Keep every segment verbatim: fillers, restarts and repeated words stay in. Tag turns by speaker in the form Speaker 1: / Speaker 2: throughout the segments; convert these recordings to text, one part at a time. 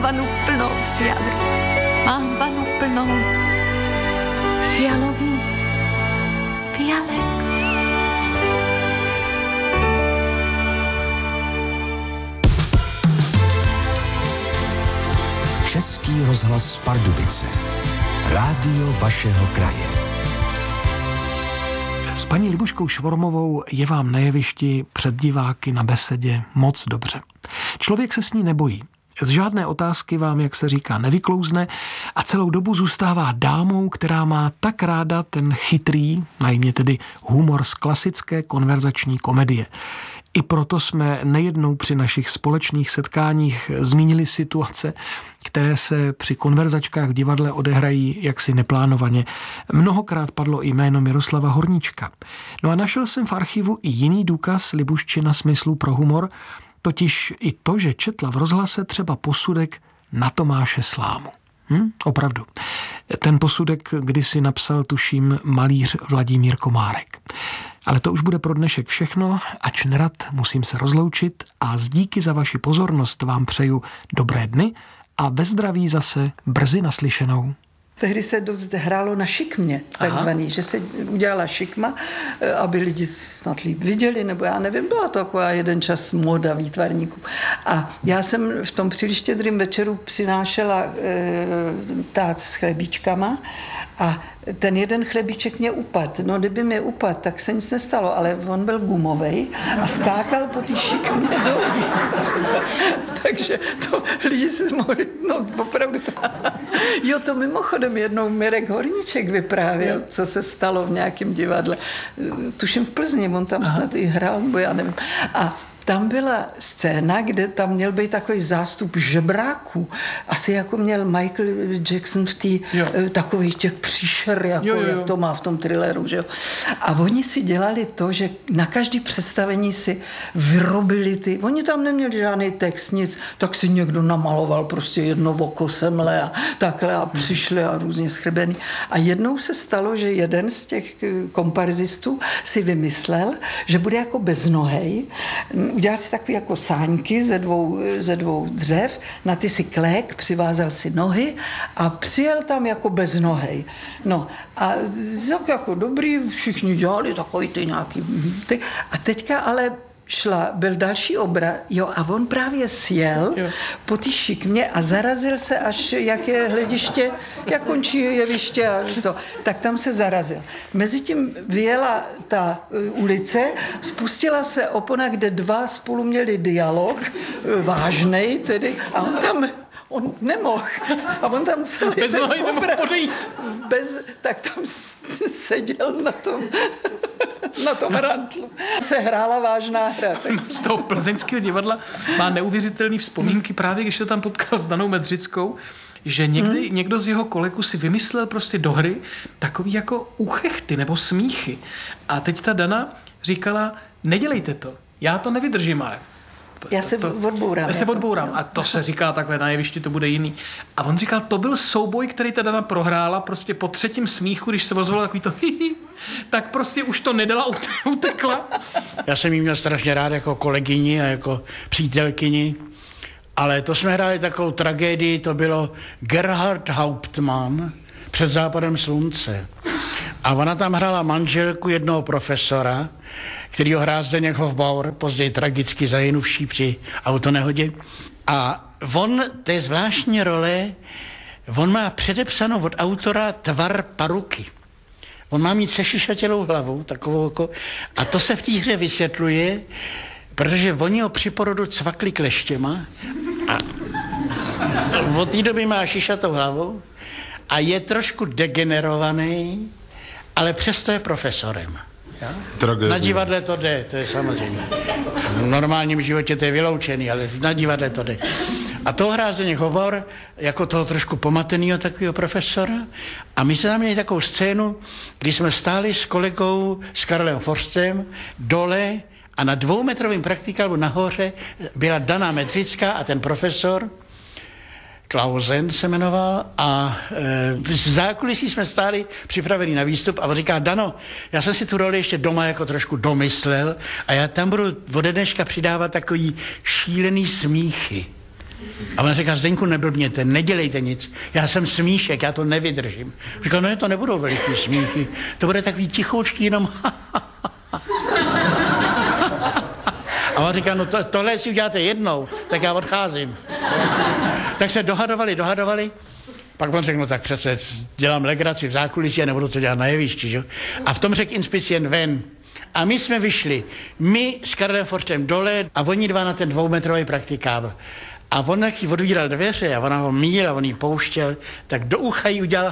Speaker 1: vanu plnou fialy. Mám vanu plnou fialový fialek.
Speaker 2: Český rozhlas Pardubice. Rádio vašeho kraje.
Speaker 3: S paní Libuškou Švormovou je vám na jevišti před diváky na besedě moc dobře. Člověk se s ní nebojí. Z žádné otázky vám, jak se říká, nevyklouzne a celou dobu zůstává dámou, která má tak ráda ten chytrý, najmě tedy humor z klasické konverzační komedie. I proto jsme nejednou při našich společných setkáních zmínili situace, které se při konverzačkách v divadle odehrají jaksi neplánovaně. Mnohokrát padlo jméno Miroslava Horníčka. No a našel jsem v archivu i jiný důkaz Libuščina smyslu pro humor, totiž i to, že četla v rozhlase třeba posudek na Tomáše Slámu. Hm? Opravdu. Ten posudek kdysi napsal, tuším, malíř Vladimír Komárek. Ale to už bude pro dnešek všechno, ač nerad musím se rozloučit a z díky za vaši pozornost vám přeju dobré dny a ve zdraví zase brzy naslyšenou.
Speaker 4: Tehdy se dost hrálo na šikmě, takzvaný, Aha. že se udělala šikma, aby lidi snad líp viděli, nebo já nevím, byla to taková jeden čas móda výtvarníků. A já jsem v tom příliš štědrým večeru přinášela e, tác s chlebíčkama a ten jeden chlebíček mě upad. No, kdyby mě upad, tak se nic nestalo, ale on byl gumovej a skákal po té šikmě dolů. Takže to lidi si mohli, no opravdu to... Jo, to mimochodem jednou Mirek Horníček vyprávěl, co se stalo v nějakém divadle. Tuším v Plzni, on tam Aha. snad i hrál, nebo já nevím. A tam byla scéna, kde tam měl být takový zástup žebráků. Asi jako měl Michael Jackson v té takových těch příšer, jako jo, jo, jo. jak to má v tom thrilleru. Že jo? A oni si dělali to, že na každý představení si vyrobili ty... Oni tam neměli žádný text, nic, tak si někdo namaloval prostě jedno oko semle a takhle a přišli a různě schrbený. A jednou se stalo, že jeden z těch komparzistů si vymyslel, že bude jako beznohej. Udělal si takové jako sáňky ze dvou, ze dvou dřev, na ty si klék, přivázal si nohy a přijel tam jako beznohej. No a tak jako dobrý, všichni dělali takový ty nějaký... Ty. A teďka ale šla, byl další obraz, jo, a on právě sjel jo. po té šikmě a zarazil se, až jak je hlediště, jak končí jeviště a to, tak tam se zarazil. Mezitím vyjela ta ulice, spustila se opona, kde dva spolu měli dialog, vážnej tedy, a on tam on nemohl. A on tam celý
Speaker 3: bez nohy
Speaker 4: obraz, bez, tak tam seděl na tom na tom rantlu. Se hrála vážná hra.
Speaker 3: Z toho plzeňského divadla má neuvěřitelné vzpomínky právě, když se tam potkal s Danou Medřickou, že někdy, hmm. někdo z jeho kolegů si vymyslel prostě do hry takový jako uchechty nebo smíchy. A teď ta Dana říkala, nedělejte to, já to nevydržím, ale
Speaker 4: Já se to, odbourám.
Speaker 3: Já se odbourám. A to se říká takhle na jevišti, to bude jiný. A on říkal, to byl souboj, který ta Dana prohrála prostě po třetím smíchu, když se ozvalo takový to hihi, tak prostě už to nedala, utekla.
Speaker 5: Já jsem jí měl strašně rád jako kolegyni a jako přítelkyni, ale to jsme hráli takovou tragédii, to bylo Gerhard Hauptmann Před západem slunce. A ona tam hrála manželku jednoho profesora, kterýho hrál Zdeněk Hofbauer, později tragicky zahynuvší při autonehodě. A on, to je zvláštní role, on má předepsanou od autora tvar paruky. On má mít sešišatělou hlavu, takovou jako, a to se v té hře vysvětluje, protože oni ho při porodu cvakli kleštěma a od té doby má šišatou hlavu a je trošku degenerovaný, ale přesto je profesorem. Na divadle to jde, to je samozřejmě. V normálním životě to je vyloučený, ale na divadle to jde. A to hrál Zdeněk Hofbauer jako toho trošku pomatenýho takového profesora. A my jsme tam měli takovou scénu, kdy jsme stáli s kolegou, s Karlem Forstem, dole a na dvoumetrovém praktikálu nahoře byla Dana Medřická a ten profesor, Klausen se jmenoval, a e, v zákulisí jsme stáli připraveni na výstup a on říká, Dano, já jsem si tu roli ještě doma jako trošku domyslel a já tam budu ode dneška přidávat takový šílený smíchy. A on říká, Zdeňku, neblbněte, nedělejte nic, já jsem smíšek, já to nevydržím. Říká, no to nebudou veliký smíchy, to bude takový tichoučký jenom A on říká, no to, tohle si uděláte jednou, tak já odcházím. Tak se dohadovali, dohadovali. Pak on řekl, no tak přece dělám legraci v zákulisí a nebudu to dělat na jevišti, že? A v tom řekl inspicient ven. A my jsme vyšli, my s Karlem Forštem dole a oni dva na ten dvoumetrový praktikábl. A on taky odvíral dveře a ona ho míl a on jí pouštěl, tak do ucha jí udělal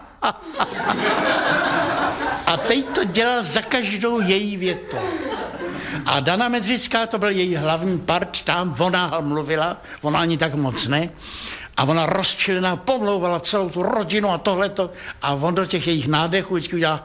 Speaker 5: a teď to dělal za každou její větu. A Dana Medřická, to byl její hlavní part, tam ona mluvila, ona ani tak moc ne. A ona rozčilená pomlouvala celou tu rodinu a tohleto. A on do těch jejich nádechů vždycky udělal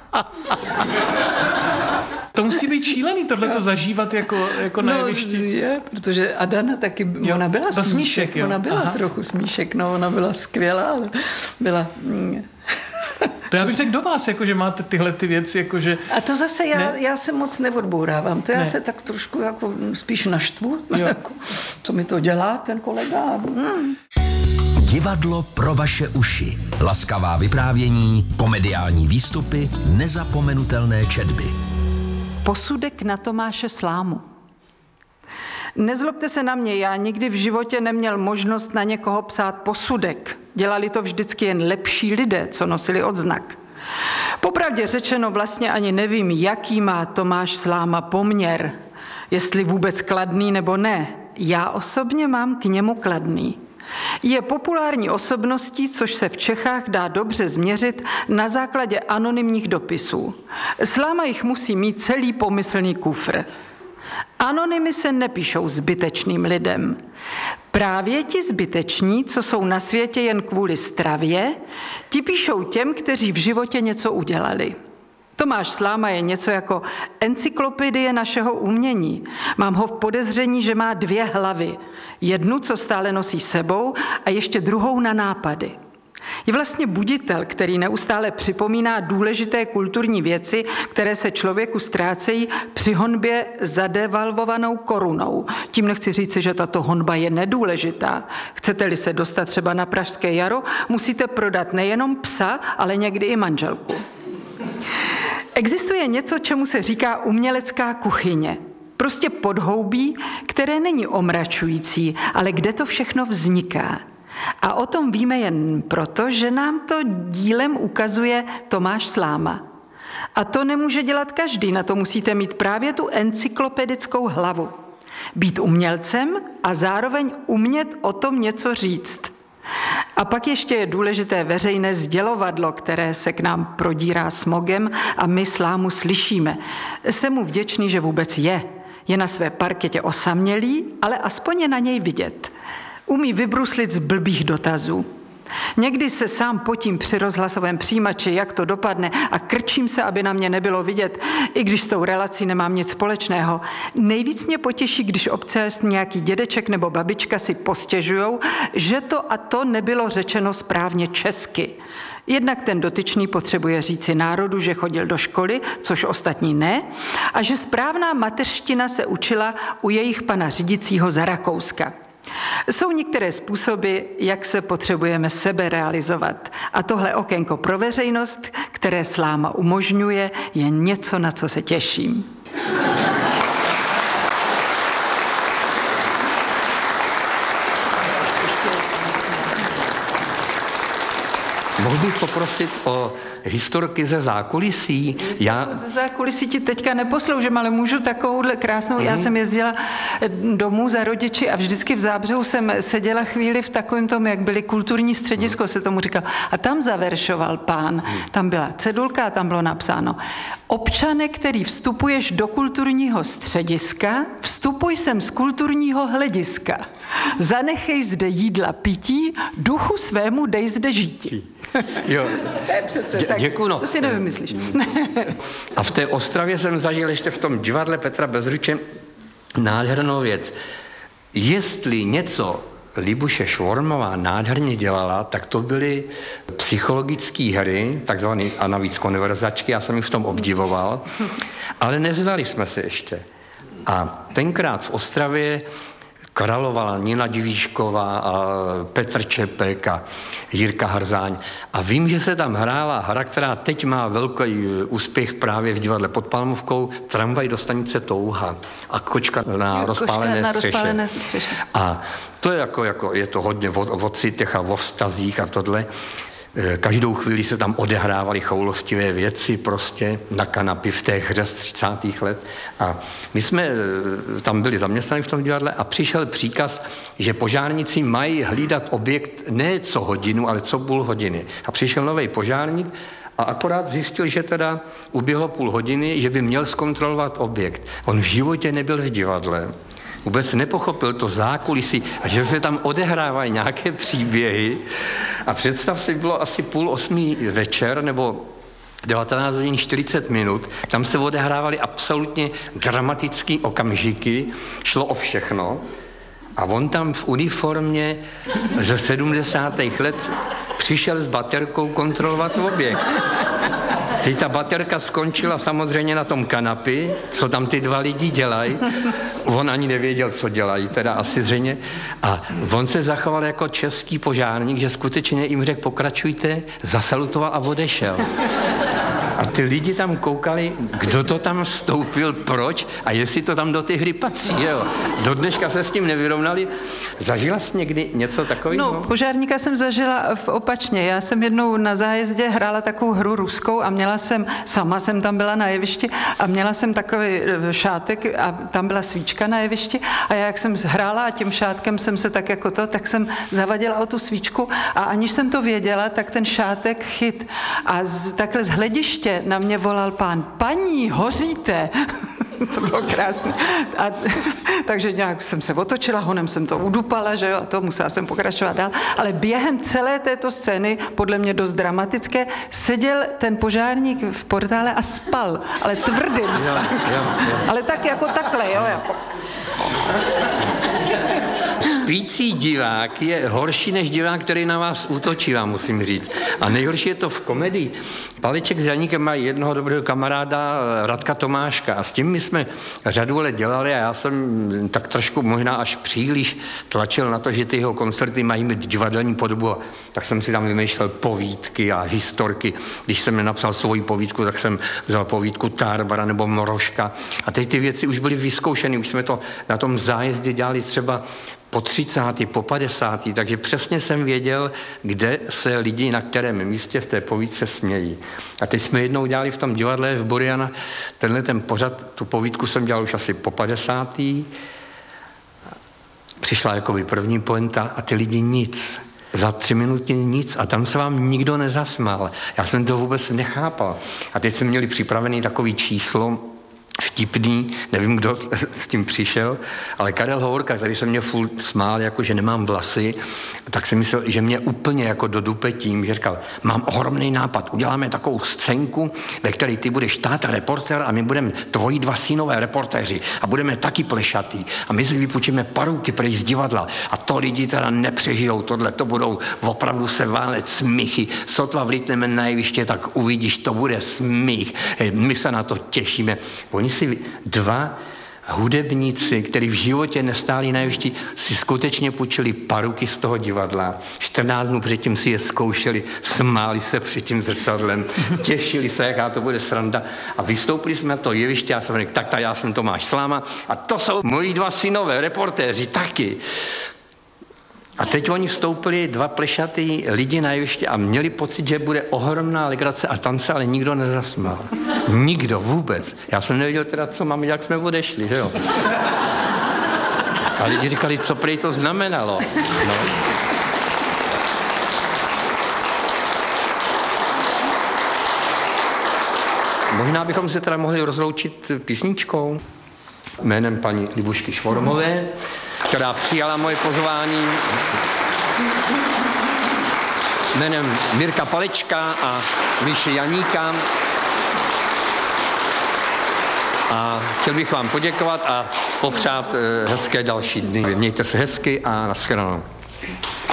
Speaker 3: To musí být šílený, tohleto zažívat jako, jako na jevišti.
Speaker 4: No je, protože Adana taky, jo, ona byla smíšek, smíšek ona byla Aha. trochu smíšek, no ona byla skvělá, ale byla...
Speaker 3: To já bych řekl do vás, jako, že máte tyhle ty věci, jako, že...
Speaker 4: A to zase já, já se moc neodbourávám, to já ne. se tak trošku jako spíš naštvu, jako, co mi to dělá ten kolega. Hmm.
Speaker 2: Divadlo pro vaše uši. Laskavá vyprávění, komediální výstupy, nezapomenutelné četby.
Speaker 6: Posudek na Tomáše Slámu. Nezlobte se na mě, já nikdy v životě neměl možnost na někoho psát posudek. Dělali to vždycky jen lepší lidé, co nosili odznak. Popravdě řečeno vlastně ani nevím, jaký má Tomáš Sláma poměr, jestli vůbec kladný nebo ne. Já osobně mám k němu kladný. Je populární osobností, což se v Čechách dá dobře změřit na základě anonymních dopisů. Sláma jich musí mít celý pomyslný kufr. Anonymy se nepíšou zbytečným lidem. Právě ti zbyteční, co jsou na světě jen kvůli stravě, ti píšou těm, kteří v životě něco udělali. Tomáš Sláma je něco jako encyklopedie našeho umění. Mám ho v podezření, že má dvě hlavy. Jednu, co stále nosí sebou, a ještě druhou na nápady. Je vlastně buditel, který neustále připomíná důležité kulturní věci, které se člověku ztrácejí při honbě za devalvovanou korunou. Tím nechci říci, že tato honba je nedůležitá. Chcete-li se dostat třeba na Pražské jaro, musíte prodat nejenom psa, ale někdy i manželku. Existuje něco, čemu se říká umělecká kuchyně. Prostě podhoubí, které není omračující, ale kde to všechno vzniká. A o tom víme jen proto, že nám to dílem ukazuje Tomáš Sláma. A to nemůže dělat každý, na to musíte mít právě tu encyklopedickou hlavu. Být umělcem a zároveň umět o tom něco říct. A pak ještě je důležité veřejné sdělovadlo, které se k nám prodírá smogem a my Slámu slyšíme. Jsem mu vděčný, že vůbec je. Je na své parketě osamělý, ale aspoň je na něj vidět. Umí vybruslit z blbých dotazů. Někdy se sám potím při rozhlasovém přijímači, jak to dopadne, a krčím se, aby na mě nebylo vidět, i když s tou relací nemám nic společného. Nejvíc mě potěší, když občas nějaký dědeček nebo babička si postěžujou, že to a to nebylo řečeno správně česky. Jednak ten dotyčný potřebuje říci národu, že chodil do školy, což ostatní ne, a že správná mateřština se učila u jejich pana řídícího za Rakouska. Jsou některé způsoby, jak se potřebujeme sebe realizovat. A tohle okénko pro veřejnost, které Sláma umožňuje, je něco, na co se těším.
Speaker 7: Mohl bych poprosit o historky ze zákulisí? Já...
Speaker 6: Ze zákulisí ti teďka neposloužím, ale můžu takovouhle krásnou. Mm. Já jsem jezdila domů za rodiči a vždycky v Zábřehu jsem seděla chvíli v takovém tom, jak byly kulturní středisko, mm. se tomu říkalo. A tam zaveršoval pán. Mm. Tam byla cedulka a tam bylo napsáno: občane, který vstupuješ do kulturního střediska, vstupuj sem z kulturního hlediska. Zanechej zde jídla pití, duchu svému dej zde žití.
Speaker 7: Jo.
Speaker 6: To je přece,
Speaker 7: Dě,
Speaker 6: tak
Speaker 7: děkuju, no.
Speaker 6: To si nevymyslíš.
Speaker 7: A v té Ostravě jsem zažil ještě v tom divadle Petra Bezruče nádhernou věc. Jestli něco Libuše Švormová nádherně dělala, tak to byly psychologické hry, takzvané a navíc konverzačky, já jsem ji v tom obdivoval, ale neznali jsme se ještě. A tenkrát v Ostravě královala Nina Divíšková a Petr Čepek a Jirka Harzáň. A vím, že se tam hrála hra, která teď má velký úspěch právě v divadle pod Palmovkou, Tramvaj do stanice Touha a Kočka na
Speaker 4: Jo,
Speaker 7: rozpálené
Speaker 4: kočka na
Speaker 7: střeše.
Speaker 4: rozpálené střeše.
Speaker 7: A to je jako, jako je to hodně o, o citech a o vztazích a tohle. Každou chvíli se tam odehrávaly choulostivé věci prostě na kanapy v té hře z třicátých let. A my jsme tam byli zaměstnaní v tom divadle a přišel příkaz, že požárníci mají hlídat objekt ne co hodinu, ale co půl hodiny. A přišel nový požárník a akorát zjistil, že teda uběhlo půl hodiny, že by měl zkontrolovat objekt. On v životě nebyl v divadle. Vůbec nepochopil to zákulisí a že se tam odehrávají nějaké příběhy. A představ si, bylo asi půl osmý večer nebo devatenáct hodin čtyřicet minut. Tam se odehrávaly absolutně dramatické okamžiky. Šlo o všechno. A on tam v uniformě ze sedmdesátých let přišel s baterkou kontrolovat objekt. Teď ta baterka skončila samozřejmě na tom kanapi, co tam ty dva lidi dělají. On ani nevěděl, co dělají, teda asi zřejmě. A on se zachoval jako český požárník, že skutečně jim řekl, pokračujte, zasalutoval a odešel. A ty lidi tam koukali, kdo to tam vstoupil, proč a jestli to tam do té hry patří. Jo. Do dneška se s tím nevyrovnali. Zažila jsi někdy něco takového?
Speaker 6: No, požárníka jsem zažila v opačně. Já jsem jednou na zájezdě hrála takovou hru ruskou a měla jsem, sama jsem tam byla na jevišti a měla jsem takový šátek a tam byla svíčka na jevišti a já, jak jsem hrála a tím šátkem jsem se tak jako to, tak jsem zavadila o tu svíčku a aniž jsem to věděla, tak ten šátek chyt a z, takhle z hlediště na mě volal pán, paní, hoříte. To bylo krásné. A, takže nějak jsem se otočila, honem jsem to udupala, že jo, a to musela jsem pokračovat dál. Ale během celé této scény, podle mě dost dramatické, seděl ten požárník v portále a spal, ale tvrdým spal. Ale tak jako takhle, jo, jako.
Speaker 7: Spící divák je horší než divák, který na vás útočí, vám musím říct. A nejhorší je to v komedii. Paleček s Janíkem mají jednoho dobrého kamaráda Radka Tomáška a s tím my jsme řadu let dělali a já jsem tak trošku možná až příliš tlačil na to, že ty jeho koncerty mají mít divadelní podobu. Tak jsem si tam vymýšlel povídky a historky. Když jsem nenapsal svoji povídku, tak jsem vzal povídku Tarbara nebo Moroška. A teď ty věci už byly vyzkoušeny, už jsme to na tom zájezdě dělali třeba po třicátý, po padesátý, takže přesně jsem věděl, kde se lidi na kterém místě v té povídce smějí. A teď jsme jednou dělali v tom divadle v Buriana, tenhle ten pořad, tu povídku jsem dělal už asi po padesátý. Přišla jakoby první pointa a ty lidi nic. Za tři minuty nic a tam se vám nikdo nezasmál. Já jsem to vůbec nechápal. A teď jsme měli připravený takový číslo, vtipný, nevím, kdo s tím přišel, ale Karel Hovorka, který se mě furt smál, jako že nemám vlasy, tak si myslel, že mě úplně jako do dupe tím, že říkal, mám ohromný nápad, uděláme takovou scénku, ve které ty budeš táta reportér a my budeme tvoji dva synové reportéři a budeme taky plešatý a my si vypůjčíme paruky prej z divadla a to lidi teda nepřežijou tohle, to budou opravdu se válet smíchy, sotva vlítneme na jeviště, tak uvidíš, to bude smích, my se na to těšíme. Oni si dva hudebníci, kteří v životě nestáli na jevišti, si skutečně půjčili paruky z toho divadla. čtrnáct dnů předtím si je zkoušeli, smáli se před tím zrcadlem, těšili se, jaká to bude sranda. A vystoupili jsme na to jeviště a jsem řekl, tak, tak já jsem Tomáš Sláma a to jsou moji dva synové reportéři taky. A teď oni vstoupili, dva plešatý lidi na jeviště a měli pocit, že bude ohromná legrace a tam se ale nikdo nezasmál. Nikdo vůbec. Já jsem nevěděl teda, co mám, jak jsme odešli, že jo. A lidi říkali, co prej to znamenalo. No. Možná bychom se teda mohli rozloučit písničkou jménem paní Libušky Švormové, která přijala moje pozvání, jménem Mirka Palečka a Míše Janíka. A chtěl bych vám poděkovat a popřát hezké další dny. Mějte se hezky a nashledanou.